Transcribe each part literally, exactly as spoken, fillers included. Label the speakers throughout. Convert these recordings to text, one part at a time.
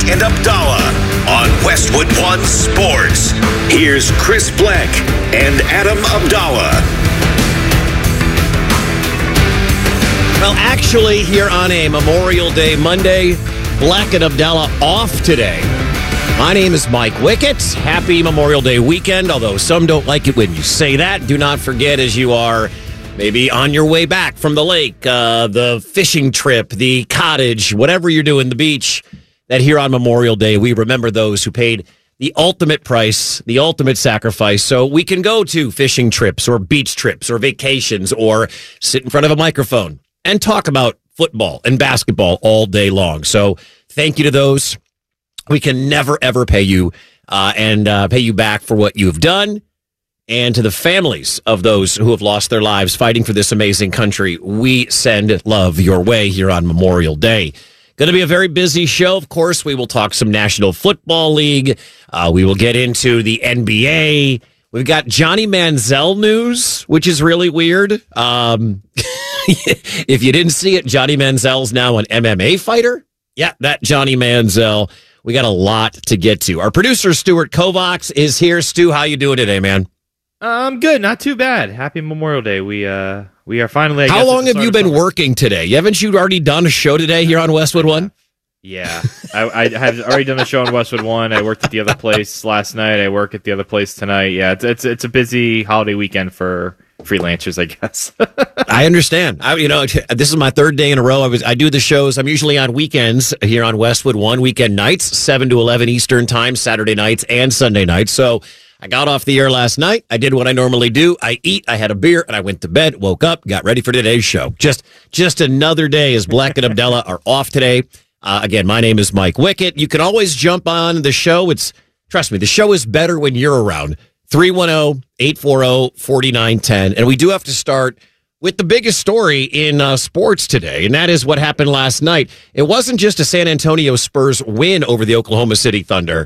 Speaker 1: and Abdallah on Westwood One Sports. Here's Chris Black and Adam Abdallah.
Speaker 2: Well, actually, here on a Memorial Day Monday, Black and Abdallah off today. My name is Mike Wickett. Happy Memorial Day weekend, although some don't like it when you say that. Do not forget, as you are maybe on your way back from the lake, uh, the fishing trip, the cottage, whatever you're doing, the beach, that here on Memorial Day, we remember those who paid the ultimate price, the ultimate sacrifice, so we can go to fishing trips or beach trips or vacations or sit in front of a microphone and talk about football and basketball all day long. So thank you to those. We can never, ever pay you uh, and uh, pay you back for what you've done. And to the families of those who have lost their lives fighting for this amazing country, we send love your way here on Memorial Day. Going to be a very busy show. Of course, we will talk some National Football League. Uh, we will get into the N B A. We've got Johnny Manziel news, which is really weird. Um, if you didn't see it, Johnny Manziel's now an M M A fighter. Yeah, that Johnny Manziel. We got a lot to get to. Our producer, Stuart Kovacs, is here. Stu, how you doing today, man?
Speaker 3: Um, good, not too bad. Happy Memorial Day. We uh, we are finally. I
Speaker 2: how
Speaker 3: guess,
Speaker 2: long have you been summer. working today? Haven't you already done a show today here on Westwood One?
Speaker 3: Yeah, I, I have already done a show on Westwood One. I worked at the other place last night. I work at the other place tonight. Yeah, it's it's, it's a busy holiday weekend for freelancers, I guess.
Speaker 2: I understand. I, you know, this is my third day in a row. I was I do the shows. I'm usually on weekends here on Westwood One, weekend nights, seven to eleven Eastern time, Saturday nights and Sunday nights. So I got off the air last night. I did what I normally do. I eat, I had a beer, and I went to bed, woke up, got ready for today's show. Just just another day as Black and Abdallah are off today. Uh, again, my name is Mike Wickett. You can always jump on the show. It's trust me, the show is better when you're around. three one zero, eight four zero, four nine one zero. And we do have to start with the biggest story in uh, sports today, and that is what happened last night. It wasn't just a San Antonio Spurs win over the Oklahoma City Thunder.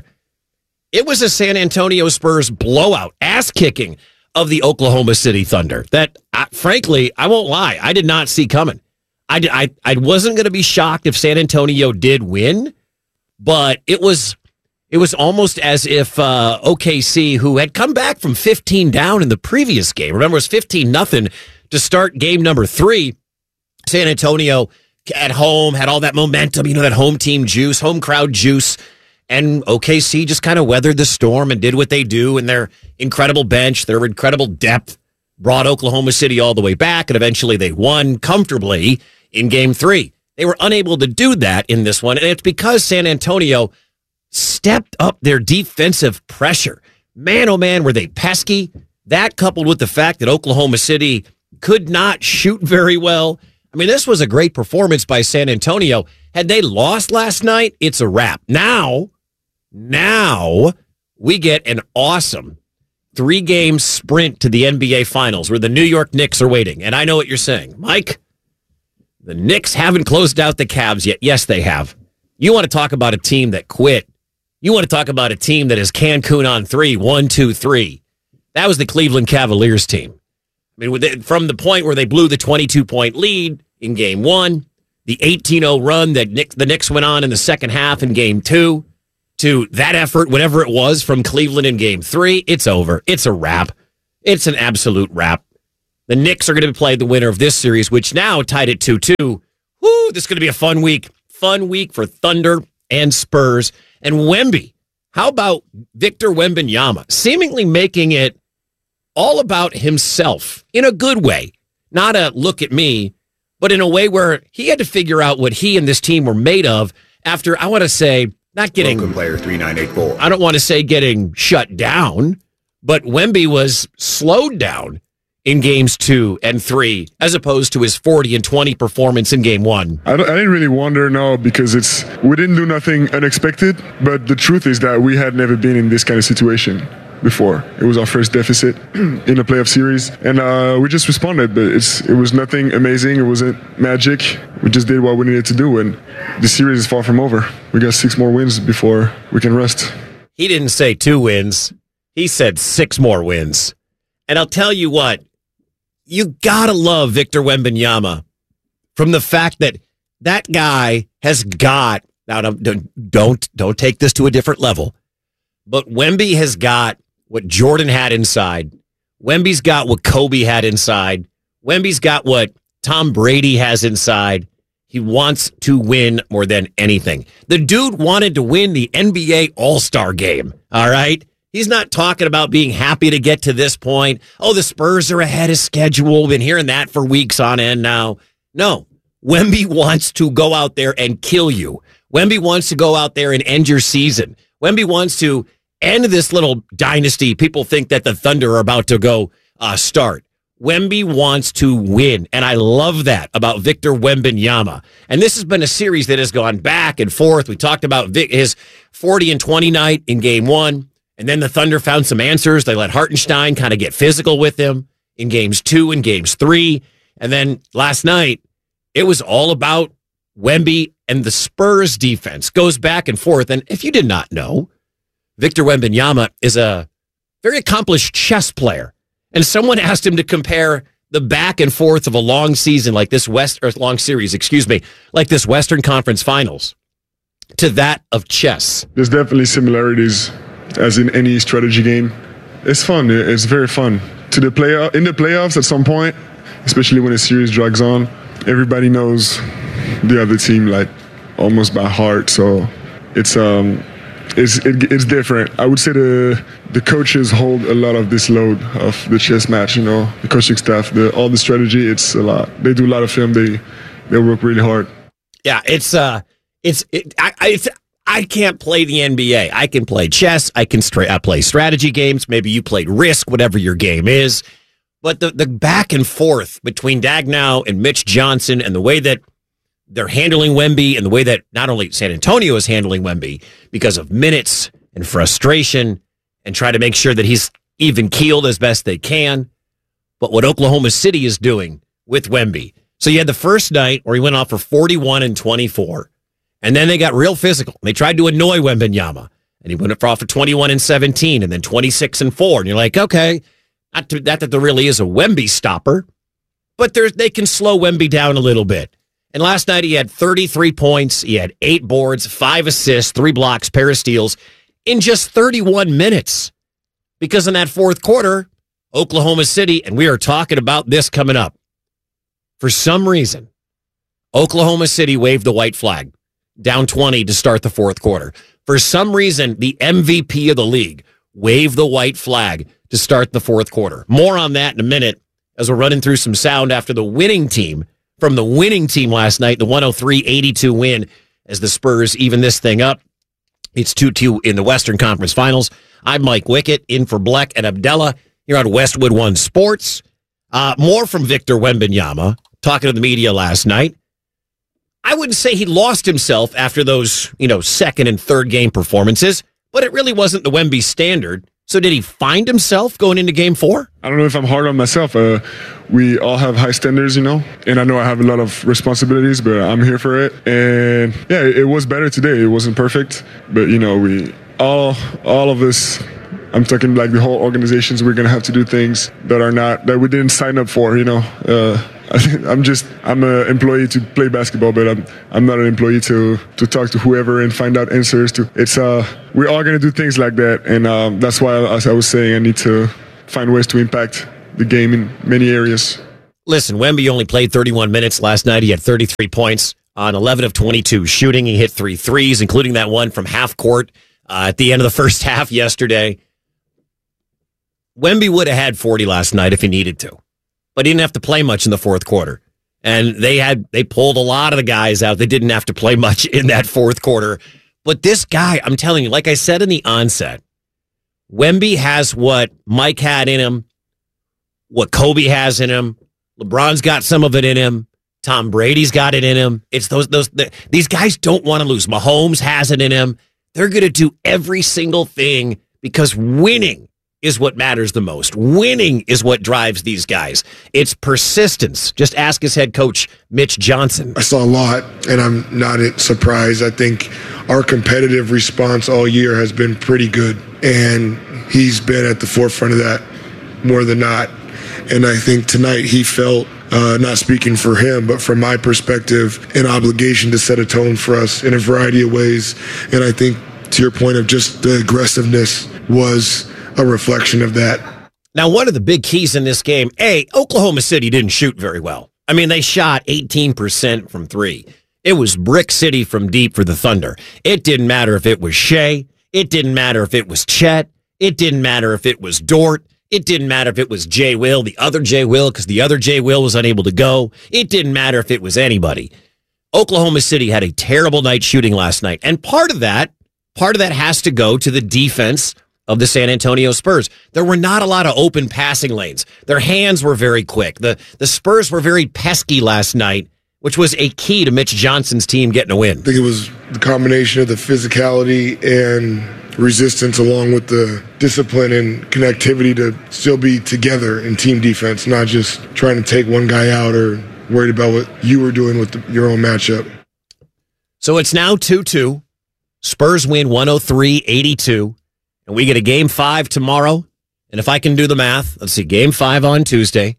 Speaker 2: It was a San Antonio Spurs blowout, ass-kicking of the Oklahoma City Thunder that, uh, frankly, I won't lie, I did not see coming. I, I, I wasn't going to be shocked if San Antonio did win, but it was... It was almost as if uh, O K C, who had come back from fifteen down in the previous game, remember it was fifteen nothing to start game number three. San Antonio at home had all that momentum, you know, that home team juice, home crowd juice. And O K C just kind of weathered the storm and did what they do. And their incredible bench, their incredible depth brought Oklahoma City all the way back. And eventually they won comfortably in game three. They were unable to do that in this one. And it's because San Antonio stepped up their defensive pressure. Man, oh man, were they pesky. That coupled with the fact that Oklahoma City could not shoot very well. I mean, this was a great performance by San Antonio. Had they lost last night, it's a wrap. Now, now we get an awesome three-game sprint to the N B A Finals where the New York Knicks are waiting. And I know what you're saying. Mike, the Knicks haven't closed out the Cavs yet. Yes, they have. You want to talk about a team that quit. You want to talk about a team that is Cancun on three, one, two, three. That was the Cleveland Cavaliers team. I mean, from the point where they blew the twenty-two point lead in game one, the eighteen oh run that Nick, the Knicks went on in the second half in game two, to that effort, whatever it was, from Cleveland in game three, it's over. It's a wrap. It's an absolute wrap. The Knicks are going to play the winner of this series, which now tied at two two. Woo, this is going to be a fun week. Fun week for Thunder and Spurs. And Wemby, how about Victor Wembanyama, seemingly making it all about himself in a good way. Not a look at me, but in a way where he had to figure out what he and this team were made of after, I want to say, not getting...
Speaker 4: Welcome, player three nine eight four.
Speaker 2: I don't want to say getting shut down, but Wemby was slowed down in games two and three, as opposed to his forty and twenty performance in game one.
Speaker 5: I, don't, I didn't really wonder, no, because it's we didn't do nothing unexpected, but the truth is that we had never been in this kind of situation before. It was our first deficit in a playoff series, and uh, we just responded, but it's it was nothing amazing. It wasn't magic. We just did what we needed to do, and the series is far from over. We got six more wins before we can rest.
Speaker 2: He didn't say two wins. He said six more wins. And I'll tell you what, you gotta love Victor Wembanyama from the fact that that guy has got Now, don't, don't, don't take this to a different level. But Wemby has got what Jordan had inside. Wemby's got what Kobe had inside. Wemby's got what Tom Brady has inside. He wants to win more than anything. The dude wanted to win the N B A All-Star game, all right? He's not talking about being happy to get to this point. Oh, the Spurs are ahead of schedule. Been hearing that for weeks on end now. No, Wemby wants to go out there and kill you. Wemby wants to go out there and end your season. Wemby wants to end this little dynasty. People think that the Thunder are about to go uh, start. Wemby wants to win, and I love that about Victor Wembanyama. And this has been a series that has gone back and forth. We talked about Vic, his forty and twenty night in game one, and then the Thunder found some answers. They let Hartenstein kind of get physical with him in games two and games three. And then last night, it was all about Wemby and the Spurs defense. Goes back and forth. And if you did not know, Victor Wembanyama is a very accomplished chess player. And someone asked him to compare the back and forth of a long season like this West or long series, excuse me, like this Western Conference Finals to that of chess.
Speaker 5: There's definitely similarities as in any strategy game. It's fun. It's very fun. To the play in the playoffs at some point, especially when a series drags on, everybody knows the other team like almost by heart. So it's um it's it, it's different. I would say the the coaches hold a lot of this load of the chess match. You know, the coaching staff, the all the strategy. It's a lot. They do a lot of film. They they work really hard.
Speaker 2: Yeah, it's uh, it's it, I I, it's, I can't play the N B A. I can play chess. I can stra- I play strategy games. Maybe you played Risk, whatever your game is. But the the back and forth between Daigneault and Mitch Johnson and the way that they're handling Wemby and the way that not only San Antonio is handling Wemby because of minutes and frustration and try to make sure that he's even keeled as best they can, but what Oklahoma City is doing with Wemby. So you had the first night where he went off for forty-one and twenty-four, and then they got real physical. They tried to annoy Wembanyama, and he went off for twenty-one and seventeen, and then twenty-six and four. And you're like, okay, not, to, not that there really is a Wemby stopper, but there's they can slow Wemby down a little bit. And last night he had thirty-three points, he had eight boards, five assists, three blocks, pair of steals in just thirty-one minutes. Because in that fourth quarter, Oklahoma City, and we are talking about this coming up, for some reason, Oklahoma City waved the white flag, down twenty to start the fourth quarter. For some reason, the M V P of the league waved the white flag to start the fourth quarter. More on that in a minute as we're running through some sound after the winning team from the winning team last night, the one oh three eighty-two win as the Spurs even this thing up. It's two two in the Western Conference Finals. I'm Mike Wickett, in for Bleck and Abdallah here on Westwood One Sports. Uh, more from Victor Wembanyama, talking to the media last night. I wouldn't say he lost himself after those, you know, second and third game performances, but it really wasn't the Wemby standard. So did he find himself going into game four?
Speaker 5: I don't know if I'm hard on myself. Uh, we all have high standards, you know, and I know I have a lot of responsibilities, but I'm here for it. And yeah, it was better today. It wasn't perfect, but you know, we all, all of us, I'm talking like the whole organizations, we're going to have to do things that are not, that we didn't sign up for, you know. Uh, I'm just, I'm an employee to play basketball, but I'm I'm not an employee to, to talk to whoever and find out answers to. It's, uh, we're all going to do things like that. And um, that's why, as I was saying, I need to find ways to impact the game in many areas.
Speaker 2: Listen, Wemby only played thirty-one minutes last night. He had thirty-three points on eleven of twenty-two shooting. He hit three threes, including that one from half court uh, at the end of the first half yesterday. Wemby would have had forty last night if he needed to, but he didn't have to play much in the fourth quarter. And they had they pulled a lot of the guys out that didn't have to play much in that fourth quarter. But this guy, I'm telling you, like I said in the onset, Wemby has what Mike had in him, what Kobe has in him. LeBron's got some of it in him. Tom Brady's got it in him. It's those those the, these guys don't want to lose. Mahomes has it in him. They're going to do every single thing because winning is what matters the most. Winning is what drives these guys. It's persistence. Just ask his head coach, Mitch Johnson.
Speaker 4: I saw a lot, and I'm not surprised. I think our competitive response all year has been pretty good, and he's been at the forefront of that more than not. And I think tonight he felt uh, not speaking for him, but from my perspective, an obligation to set a tone for us in a variety of ways. And I think, to your point of just the aggressiveness, was a reflection of that.
Speaker 2: Now, one of the big keys in this game, A, Oklahoma City didn't shoot very well. I mean, they shot eighteen percent from three. It was brick city from deep for the Thunder. It didn't matter if it was Shea. It didn't matter if it was Chet. It didn't matter if it was Dort. It didn't matter if it was Jay Will, the other Jay Will, because the other Jay Will was unable to go. It didn't matter if it was anybody. Oklahoma City had a terrible night shooting last night. And part of that, part of that has to go to the defense of the San Antonio Spurs. There were not a lot of open passing lanes. Their hands were very quick. The, the Spurs were very pesky last night, which was a key to Mitch Johnson's team getting a win.
Speaker 4: I think it was the combination of the physicality and resistance along with the discipline and connectivity to still be together in team defense, not just trying to take one guy out or worried about what you were doing with the, your own matchup.
Speaker 2: So it's now two two. Spurs win one oh three eighty-two. And we get a game five tomorrow. And if I can do the math, let's see, game five on Tuesday.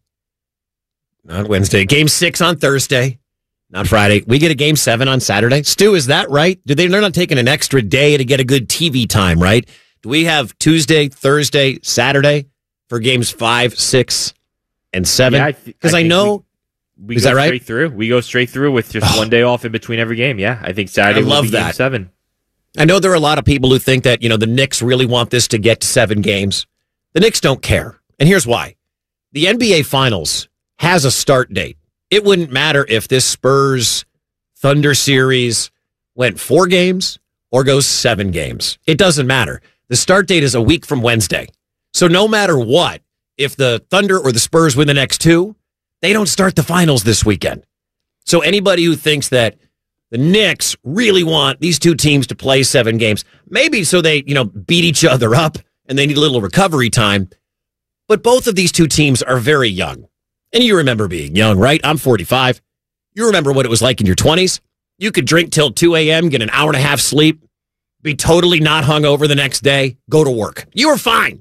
Speaker 2: Not Wednesday. Game six on Thursday. Not Friday. We get a game seven on Saturday. Stu, is that right? Do they, they're not taking an extra day to get a good T V time, right? Do we have Tuesday, Thursday, Saturday for games five, six, and seven? Because yeah, I, th- I, I know...
Speaker 3: We, we
Speaker 2: is
Speaker 3: go
Speaker 2: that right?
Speaker 3: Straight through. We go straight through with just
Speaker 2: oh.
Speaker 3: one day off in between every game. Yeah, I think Saturday
Speaker 2: I love
Speaker 3: will be
Speaker 2: that.
Speaker 3: game seven.
Speaker 2: I know there are a lot of people who think that, you know, the Knicks really want this to get to seven games. The Knicks don't care. And here's why. The N B A Finals has a start date. It wouldn't matter if this Spurs Thunder series went four games or goes seven games. It doesn't matter. The start date is a week from Wednesday. So no matter what, if the Thunder or the Spurs win the next two, they don't start the finals this weekend. So anybody who thinks that the Knicks really want these two teams to play seven games, maybe so they, you know, beat each other up and they need a little recovery time. But both of these two teams are very young. And you remember being young, right? I'm forty-five. You remember what it was like in your twenties? You could drink till two a.m., get an hour and a half sleep, be totally not hungover the next day, go to work. You were fine.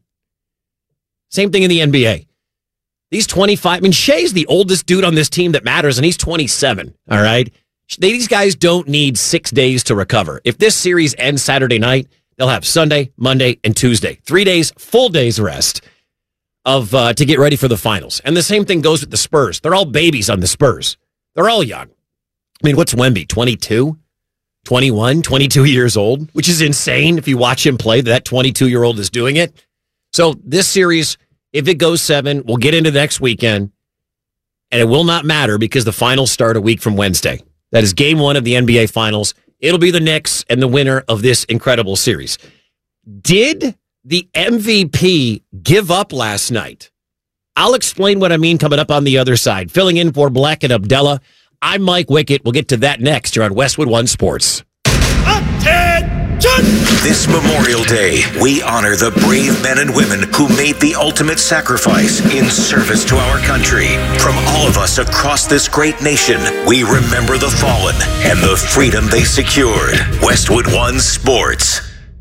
Speaker 2: Same thing in the N B A. These twenty-five, I mean, Shea's the oldest dude on this team that matters, and he's twenty-seven, all right? These guys don't need six days to recover. If this series ends Saturday night, they'll have Sunday, Monday, and Tuesday. Three days, full days rest of uh, to get ready for the finals. And the same thing goes with the Spurs. They're all babies on the Spurs. They're all young. I mean, what's Wemby, twenty-two, twenty-one, twenty-two years old, which is insane if you watch him play, that twenty-two-year-old is doing it. So this series, if it goes seven, we'll get into next weekend, and it will not matter because the finals start a week from Wednesday. That is game one of the N B A Finals. It'll be the Knicks and the winner of this incredible series. Did the M V P give up last night? I'll explain what I mean coming up on the other side. Filling in for Black and Abdullah, I'm Mike Wickett. We'll get to that next here on Westwood One Sports.
Speaker 1: This Memorial Day, we honor the brave men and women who made the ultimate sacrifice in service to our country. From all of us across this great nation, we remember the fallen and the freedom they secured. Westwood One Sports.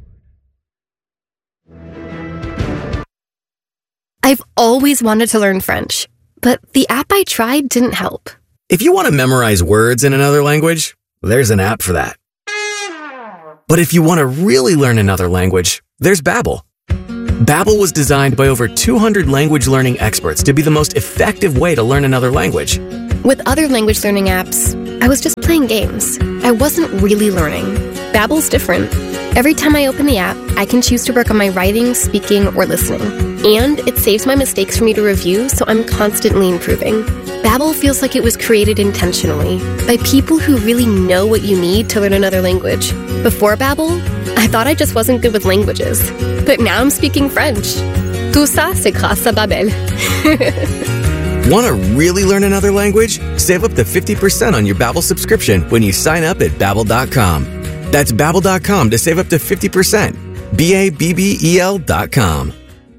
Speaker 6: I've always wanted to learn French, but the app I tried didn't help.
Speaker 7: If you want to memorize words in another language, there's an app for that. But if you want to really learn another language, there's Babbel. Babbel was designed by over two hundred language learning experts to be the most effective way to learn another language.
Speaker 6: With other language learning apps, I was just playing games. I wasn't really learning. Babbel's different. Every time I open the app, I can choose to work on my writing, speaking, or listening. And it saves my mistakes for me to review, so I'm constantly improving. Babbel feels like it was created intentionally by people who really know what you need to learn another language. Before Babbel, I thought I just wasn't good with languages. But now I'm speaking French. Tout ça, c'est grâce à Babbel.
Speaker 7: Want to really learn another language? Save up to fifty percent on your Babbel subscription when you sign up at Babbel dot com. That's Babbel dot com to save up to fifty percent. B A B B E L dot com.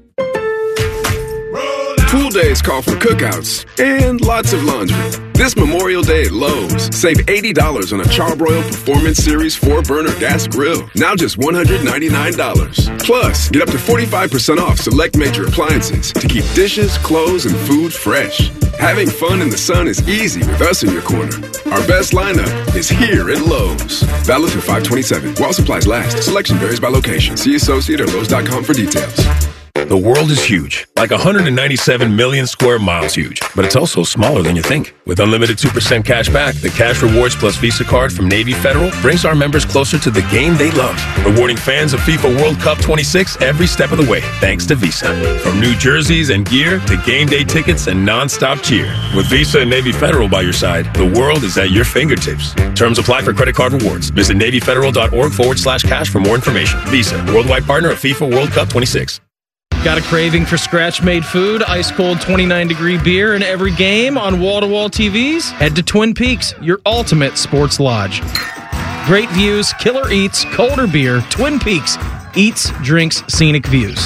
Speaker 8: Pool days call for cookouts and lots of laundry. This Memorial Day at Lowe's, save eighty dollars on a Charbroil Performance Series four burner gas grill. Now just one hundred ninety-nine dollars. Plus, get up to forty-five percent off select major appliances to keep dishes, clothes, and food fresh. Having fun in the sun is easy with us in your corner. Our best lineup is here at Lowe's. Valid through five twenty-seven. While supplies last. Selection varies by location. See associate or Lowe's dot com for details.
Speaker 9: The world is huge, like one hundred ninety-seven million square miles huge, but it's also smaller than you think. With unlimited two percent cash back, the Cash Rewards Plus Visa card from Navy Federal brings our members closer to the game they love, rewarding fans of FIFA World Cup twenty-six every step of the way, thanks to Visa. From new jerseys and gear to game day tickets and non-stop cheer. With Visa and Navy Federal by your side, the world is at your fingertips. Terms apply for credit card rewards. Visit NavyFederal.org forward slash cash for more information. Visa, worldwide partner of FIFA World Cup twenty-six.
Speaker 10: Got a craving for scratch-made food, ice-cold twenty-nine degree beer in every game on wall-to-wall T Vs? Head to Twin Peaks, your ultimate sports lodge. Great views, killer eats, colder beer, Twin Peaks. Eats, drinks, scenic views.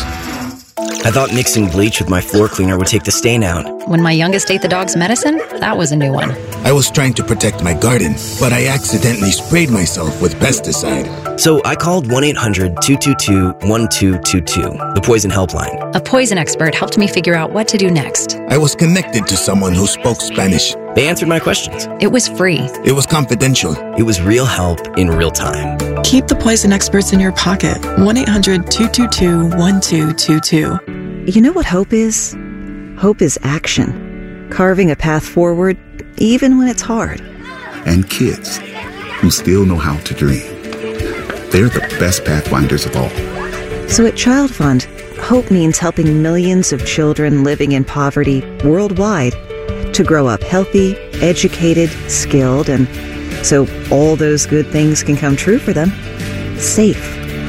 Speaker 11: I thought mixing bleach with my floor cleaner would take the stain out.
Speaker 12: When my youngest ate the dog's medicine, that was a new one.
Speaker 13: I was trying to protect my garden, but I accidentally sprayed myself with pesticide.
Speaker 11: So I called one eight hundred two two two one two two two, the poison helpline.
Speaker 12: A poison expert helped me figure out what to do next.
Speaker 13: I was connected to someone who spoke Spanish.
Speaker 11: They answered my questions.
Speaker 12: It was free.
Speaker 13: It was confidential.
Speaker 11: It was real help in real time.
Speaker 14: Keep the poison experts in your pocket. one eight hundred two two two one two two two.
Speaker 15: You know what hope is? Hope is action. Carving a path forward, even when it's hard.
Speaker 16: And kids who still know how to dream. They're the best pathfinders of all.
Speaker 15: So at Child Fund, hope means helping millions of children living in poverty worldwide to grow up healthy, educated, skilled, and so all those good things can come true for them. Safe.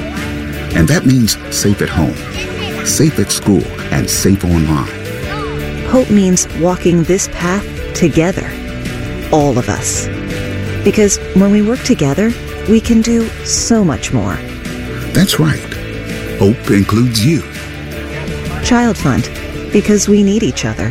Speaker 16: And that means safe at home, safe at school, and safe online.
Speaker 15: Hope means walking this path together. All of us. Because when we work together, we can do so much more.
Speaker 16: That's right. Hope includes you.
Speaker 15: Child Fund. Because we need each other.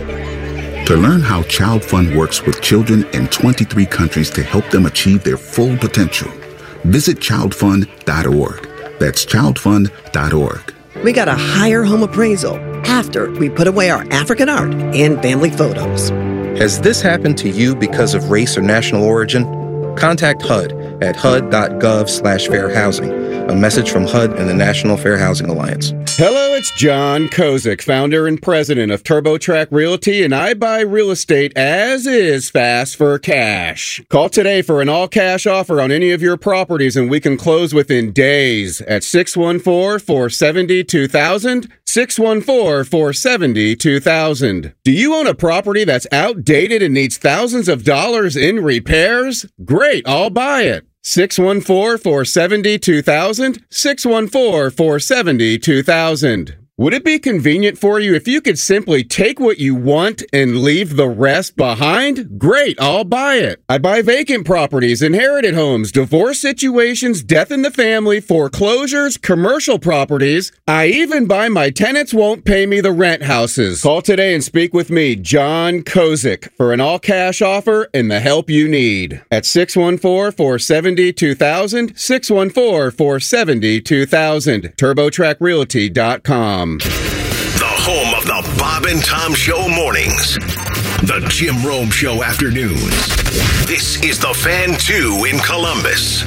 Speaker 16: To learn how Child Fund works with children in twenty-three countries to help them achieve their full potential, visit child fund dot org. That's child fund dot org.
Speaker 17: We got a higher home appraisal after we put away our African art and family photos.
Speaker 18: Has this happened to you because of race or national origin? Contact H U D at H U D dot gov slash fair housing. A message from H U D and the National Fair Housing Alliance.
Speaker 19: Hello, it's John Kozik, founder and president of TurboTrack Realty, and I buy real estate as is fast for cash. Call today for an all-cash offer on any of your properties, and we can close within days at six one four, four seven zero, two thousand, six one four, four seven zero, two thousand. Do you own a property that's outdated and needs thousands of dollars in repairs? Great, I'll buy it. six one four, four seven zero, two thousand, six one four, four seven zero, two thousand. Would it be convenient for you if you could simply take what you want and leave the rest behind? Great, I'll buy it. I buy vacant properties, inherited homes, divorce situations, death in the family, foreclosures, commercial properties. I even buy my tenants won't pay me the rent houses. Call today and speak with me, John Kozik, for an all-cash offer and the help you need. At six one four, four seven zero, two thousand, six one four, four seven zero, two thousand, turbo track realty dot com.
Speaker 1: The home of the Bob and Tom Show mornings. The Jim Rome Show afternoons. This is The Fan two in Columbus.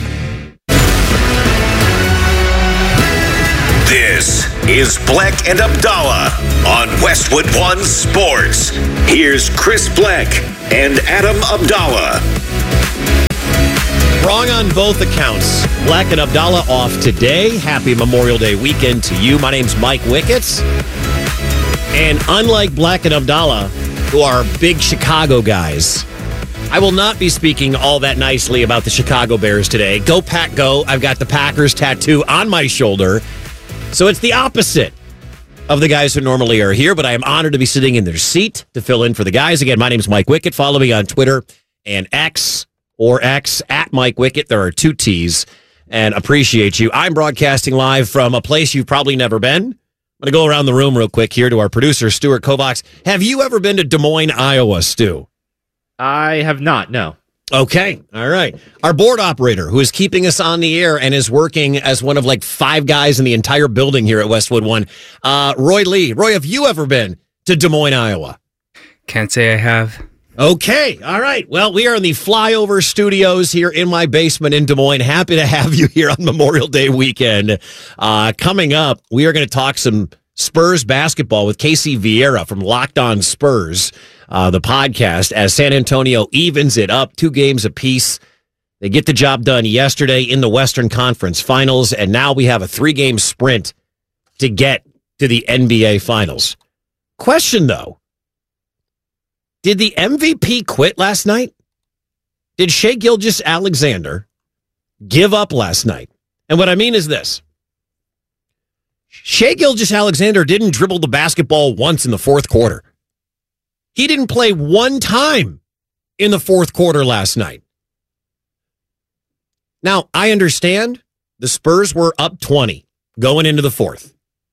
Speaker 1: This is Bleck and Abdallah on Westwood One Sports. Here's Chris Bleck and Adam Abdallah.
Speaker 2: Wrong on both accounts. Bleck and Abdallah off today. Happy Memorial Day weekend to you. My name's Mike Wicketts. And unlike Bleck and Abdallah, who are big Chicago guys, I will not be speaking all that nicely about the Chicago Bears today. Go Pack Go. I've got the Packers tattoo on my shoulder. So it's the opposite of the guys who normally are here, but I am honored to be sitting in their seat to fill in for the guys. Again, my name's Mike Wickett. Follow me on Twitter and X. Or X, at Mike Wickett. There are two T's, and appreciate you. I'm broadcasting live from a place you've probably never been. I'm going to go around the room real quick here to our producer, Stuart Kovacs. Have you ever been to Des Moines, Iowa, Stu?
Speaker 3: I have not, no.
Speaker 2: Okay, all right. Our board operator, who is keeping us on the air and is working as one of like five guys in the entire building here at Westwood One, uh, Roy Lee. Roy, have you ever been to Des Moines, Iowa?
Speaker 20: Can't say I have.
Speaker 2: Okay. All right. Well, we are in the Flyover Studios here in my basement in Des Moines. Happy to have you here on Memorial Day weekend. Uh, coming up, we are going to talk some Spurs basketball with Casey Vieira from Locked On Spurs, uh, the podcast, as San Antonio evens it up two games apiece. They get the job done yesterday in the Western Conference Finals, and now we have a three-game sprint to get to the N B A Finals. Question, though. Did the M V P quit last night? Did Shai Gilgeous-Alexander give up last night? And what I mean is this. Shai Gilgeous-Alexander didn't dribble the basketball once in the fourth quarter. He didn't play one time in the fourth quarter last night. Now, I understand the Spurs were up twenty going into the fourth.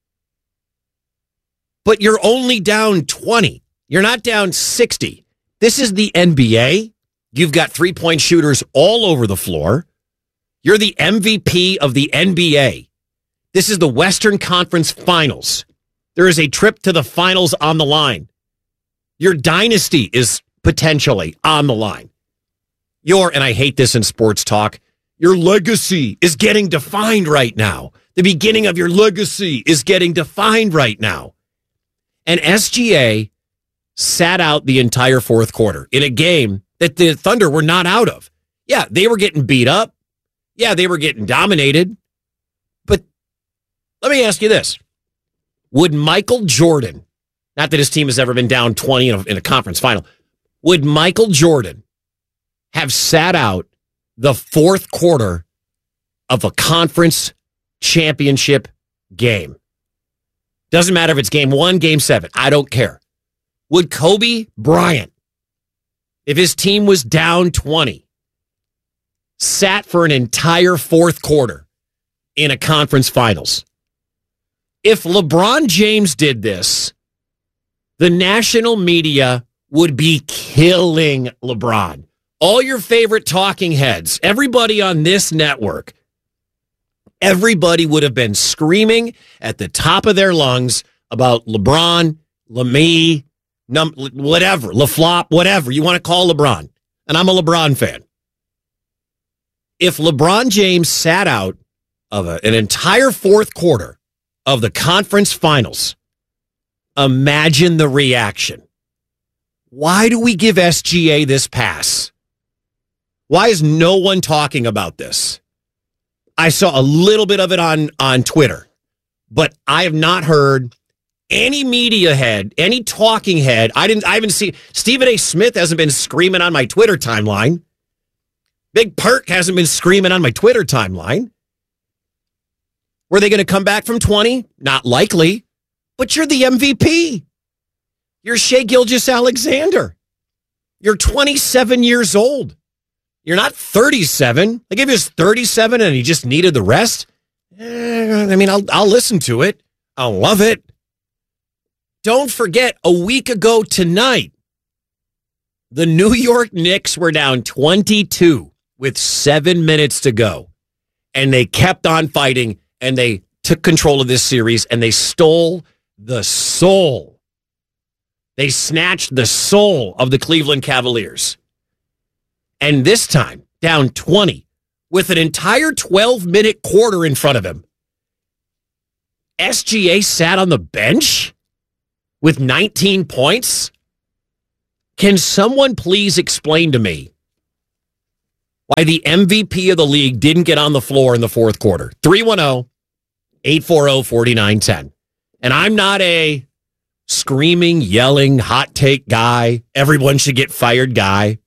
Speaker 2: But you're only down twenty. You're not down sixty. This is the N B A. You've got three-point shooters all over the floor. You're the M V P of the N B A. This is the Western Conference Finals. There is a trip to the finals on the line. Your dynasty is potentially on the line. Your, and I hate this in sports talk, your legacy is getting defined right now. The beginning of your legacy is getting defined right now. And S G A sat out the entire fourth quarter in a game that the Thunder were not out of. Yeah, they were getting beat up. Yeah, they were getting dominated. But let me ask you this. Would Michael Jordan, not that his team has ever been down twenty in a, in a conference final, would Michael Jordan have sat out the fourth quarter of a conference championship game? Doesn't matter if it's game one, game seven. I don't care. Would Kobe Bryant, if his team was down twenty, sat for an entire fourth quarter in a conference finals? If LeBron James did this, the national media would be killing LeBron. All your favorite talking heads, everybody on this network, everybody would have been screaming at the top of their lungs about LeBron, LeMee, num- whatever, LaFlop, whatever you want to call LeBron. And I'm a LeBron fan. If LeBron James sat out of a, an entire fourth quarter of the conference finals, imagine the reaction. Why do we give S G A this pass? Why is no one talking about this? I saw a little bit of it on, on Twitter, but I have not heard any media head, any talking head. I didn't. I haven't seen Stephen A. Smith hasn't been screaming on my Twitter timeline. Big Perk hasn't been screaming on my Twitter timeline. Were they going to come back from twenty? Not likely. But you're the M V P. You're Shai Gilgeous-Alexander. You're twenty-seven years old. You're not thirty-seven. Like if he was thirty-seven and he just needed the rest, eh, I mean, I'll I'll listen to it. I'll love it. Don't forget, a week ago tonight, the New York Knicks were down twenty-two with seven minutes to go. And they kept on fighting, and they took control of this series, and they stole the soul. They snatched the soul of the Cleveland Cavaliers. And this time, down twenty, with an entire twelve-minute quarter in front of him, S G A sat on the bench with nineteen points? Can someone please explain to me why the M V P of the league didn't get on the floor in the fourth quarter? three one zero, eight four zero, four nine one zero. And I'm not a screaming, yelling, hot take guy, everyone should get fired guy.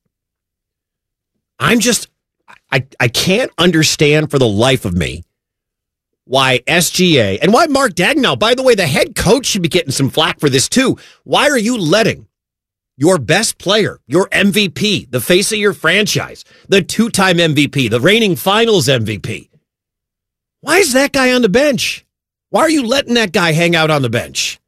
Speaker 2: I'm just, I, I can't understand for the life of me why S G A and why Mark Daigneault, by the way, the head coach should be getting some flack for this too. Why are you letting your best player, your M V P, the face of your franchise, the two-time M V P, the reigning finals M V P, why is that guy on the bench? Why are you letting that guy hang out on the bench?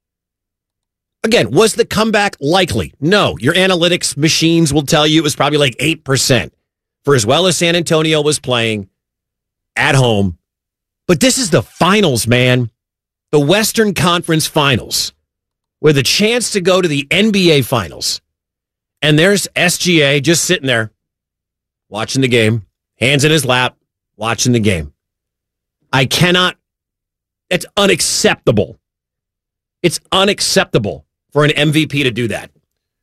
Speaker 2: Again, was the comeback likely? No. Your analytics machines will tell you it was probably like eight percent for as well as San Antonio was playing at home. But this is the finals, man. The Western Conference Finals. with a chance to go to the N B A Finals. And there's S G A just sitting there watching the game, hands in his lap, watching the game. I cannot, it's unacceptable. It's unacceptable for an M V P to do that.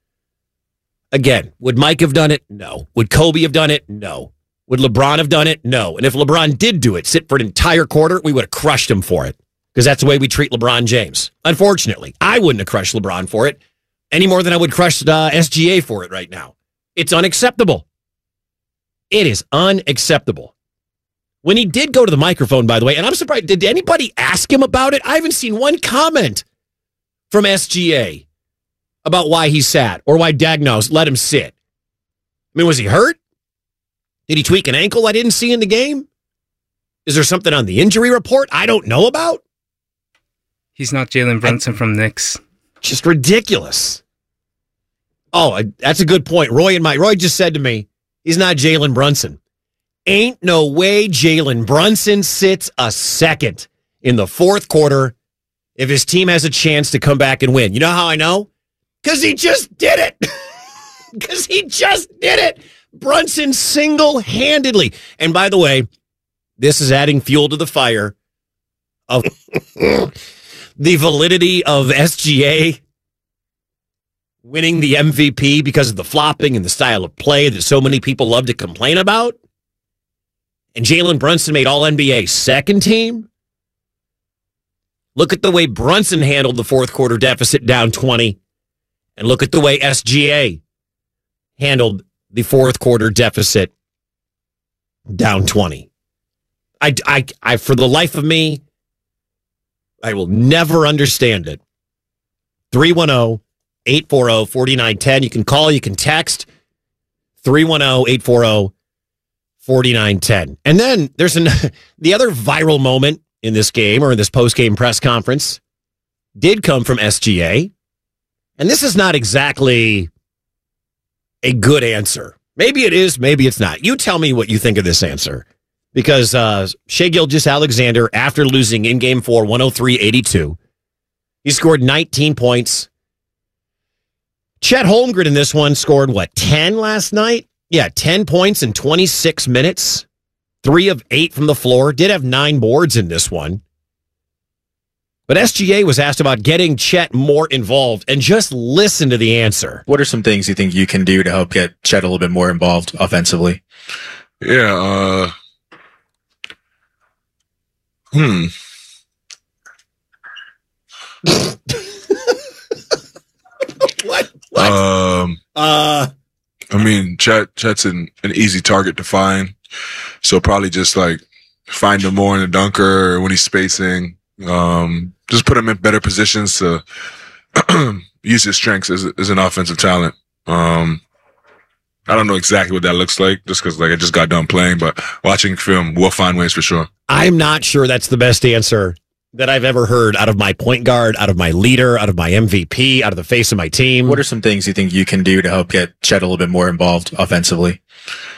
Speaker 2: Again, would Mike have done it? No. Would Kobe have done it? No. Would LeBron have done it? No. And if LeBron did do it, sit for an entire quarter, we would have crushed him for it. Because that's the way we treat LeBron James. Unfortunately, I wouldn't have crushed LeBron for it any more than I would crush uh, S G A for it right now. It's unacceptable. It is unacceptable. When he did go to the microphone, by the way, and I'm surprised, did anybody ask him about it? I haven't seen one comment from S G A about why he sat or why Dagnos let him sit. I mean, was he hurt? Did he tweak an ankle I didn't see in the game? Is there something on the injury report I don't know about?
Speaker 20: He's not Jalen Brunson I, from Knicks.
Speaker 2: Just ridiculous. Oh, I, that's a good point. Roy and Mike. Roy just said to me, he's not Jalen Brunson. Ain't no way Jalen Brunson sits a second in the fourth quarter if his team has a chance to come back and win. You know how I know? Because he just did it. Because he just did it. Brunson single-handedly. And by the way, this is adding fuel to the fire of the validity of S G A winning the M V P because of the flopping and the style of play that so many people love to complain about. And Jalen Brunson made All N B A second team. Look at the way Brunson handled the fourth quarter deficit down twenty. And look at the way S G A handled the fourth quarter deficit down twenty. I, I, I, for the life of me, I will never understand it. three one zero, eight four zero, four nine one zero. You can call, you can text. three one zero, eight four zero, four nine one zero. And then there's an, the other viral moment in this game or in this post-game press conference did come from S G A. And this is not exactly a good answer. Maybe it is, maybe it's not. You tell me what you think of this answer. Because uh, Shai Gilgeous-Alexander, after losing in game four, one oh three eighty-two, he scored nineteen points. Chet Holmgren in this one scored, what, ten last night? Yeah, ten points in twenty-six minutes. Three of eight from the floor. Did have nine boards in this one. But S G A was asked about getting Chet more involved, and just listen to the answer.
Speaker 21: What are some things you think you can do to help get Chet a little bit more involved offensively?
Speaker 22: Yeah, uh... Hmm.
Speaker 2: what? What?
Speaker 22: Um,
Speaker 2: uh,
Speaker 22: I mean, Chet, Chet's an, an easy target to find. So probably just like find him more in the dunker or when he's spacing. Um, just put him in better positions to use his strengths as, as an offensive talent. Um, I don't know exactly what that looks like just because like I just got done playing, but watching film, we'll find ways for sure.
Speaker 2: I'm not sure that's the best answer that I've ever heard out of my point guard, out of my leader, out of my M V P, out of the face of my team.
Speaker 21: What are some things you think you can do to help get Chet a little bit more involved offensively?